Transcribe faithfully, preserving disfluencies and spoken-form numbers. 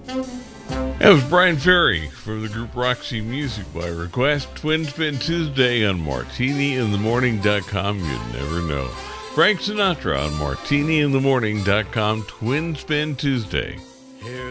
That was Brian Ferry from the group Roxy Music by request. Twin Spin Tuesday on martini in the morning dot com. You'd never know. Frank Sinatra on martini in the morning dot com. Twin Spin Tuesday.